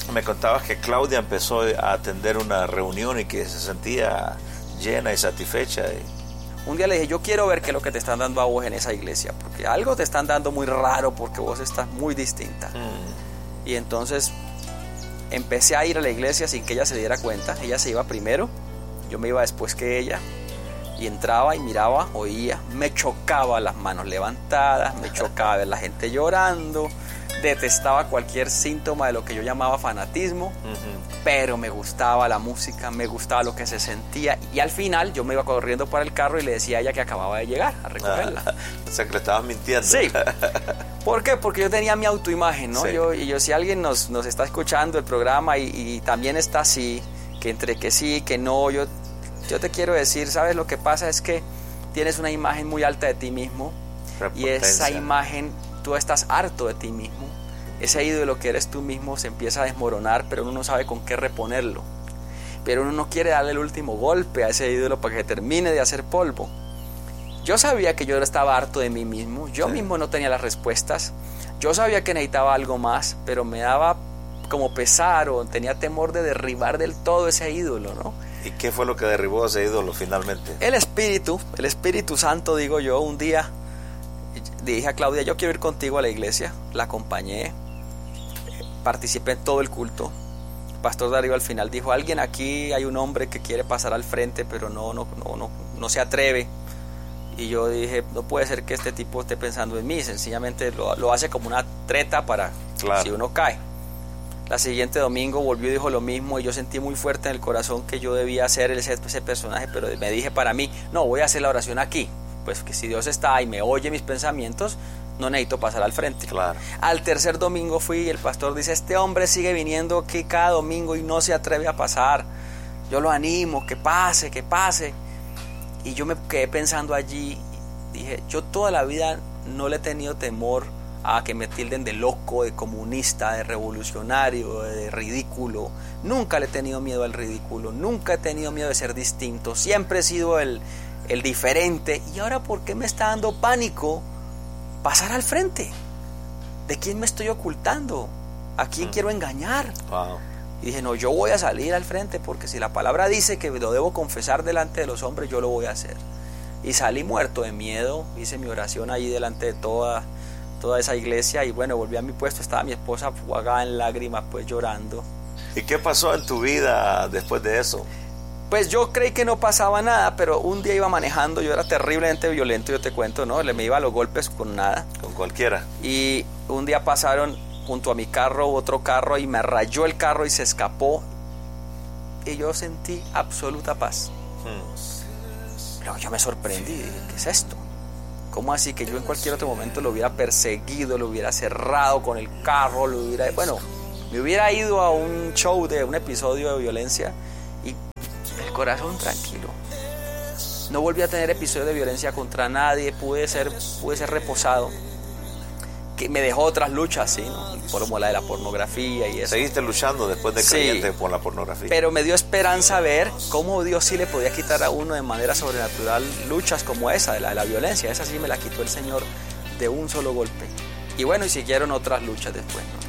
Me contabas que Claudia empezó a atender una reunión y que se sentía llena y satisfecha. Un día le dije, yo quiero ver qué es lo que te están dando a vos en esa iglesia, porque algo te están dando muy raro, porque vos estás muy distinta. Y entonces empecé a ir a la iglesia sin que ella se diera cuenta. Ella se iba primero, yo me iba después que ella, y entraba y miraba, oía, me chocaba las manos levantadas, me chocaba ver la gente llorando, detestaba cualquier síntoma de lo que yo llamaba fanatismo, pero me gustaba la música, me gustaba lo que se sentía, y al final yo me iba corriendo para el carro y le decía a ella que acababa de llegar a recogerla. O sea, que le estabas mintiendo. Sí. ¿Por qué? Porque yo tenía mi autoimagen, ¿no? Sí. Yo si alguien nos está escuchando el programa y también está así, que entre que sí, que no, yo te quiero decir, ¿sabes? Lo que pasa es que tienes una imagen muy alta de ti mismo, y esa imagen, tú estás harto de ti mismo. Ese ídolo que eres tú mismo se empieza a desmoronar, pero uno no sabe con qué reponerlo. Pero uno no quiere darle el último golpe a ese ídolo para que termine de hacer polvo. Yo sabía que yo estaba harto de mí mismo, yo mismo no tenía las respuestas, yo sabía que necesitaba algo más, pero me daba como pesar o tenía temor de derribar del todo ese ídolo, ¿no? ¿Y qué fue lo que derribó ese ídolo finalmente? El Espíritu Santo, digo yo. Un día dije a Claudia, yo quiero ir contigo a la iglesia, la acompañé, participé en todo el culto. El pastor Darío al final dijo, alguien aquí, hay un hombre que quiere pasar al frente, pero no se atreve. Y yo dije, no puede ser que este tipo esté pensando en mí, sencillamente lo hace como una treta para si uno cae. La siguiente domingo volvió y dijo lo mismo, y yo sentí muy fuerte en el corazón que yo debía ser ese personaje, pero me dije para mí, no, voy a hacer la oración aquí, pues que si Dios está y me oye mis pensamientos, no necesito pasar al frente. Claro. Al tercer domingo fui y el pastor dice, este hombre sigue viniendo aquí cada domingo y no se atreve a pasar, yo lo animo, que pase. Y yo me quedé pensando allí, dije, yo toda la vida no le he tenido temor a que me tilden de loco, de comunista, de revolucionario, de ridículo. Nunca le he tenido miedo al ridículo, nunca he tenido miedo de ser distinto, siempre he sido el diferente. Y ahora, ¿por qué me está dando pánico pasar al frente? ¿De quién me estoy ocultando? ¿A quién quiero engañar? Wow. Y dije, no, yo voy a salir al frente, porque si la palabra dice que lo debo confesar delante de los hombres, yo lo voy a hacer. Y salí muerto de miedo, hice mi oración ahí delante de toda esa iglesia, y bueno, volví a mi puesto, estaba mi esposa jugada en lágrimas, pues llorando. ¿Y qué pasó en tu vida después de eso? Pues yo creí que no pasaba nada, pero un día iba manejando, yo era terriblemente violento, yo te cuento, ¿no? Me iba a los golpes con nada. Con cualquiera. Y un día pasaron junto a mi carro otro carro y me rayó el carro y se escapó, y yo sentí absoluta paz. Pero yo me sorprendí, dije, ¿qué es esto? ¿Cómo así que yo en cualquier otro momento lo hubiera perseguido, lo hubiera cerrado con el carro, me hubiera ido a un show de un episodio de violencia, y el corazón tranquilo? No volví a tener episodio de violencia contra nadie, pude ser reposado. Que me dejó otras luchas, sí, ¿no? Como la de la pornografía y eso. ¿Seguiste luchando después de creyente por la pornografía? Pero me dio esperanza ver cómo Dios sí le podía quitar a uno de manera sobrenatural luchas como esa, de la violencia. Esa sí me la quitó el Señor de un solo golpe. Y bueno, y siguieron otras luchas después, ¿no?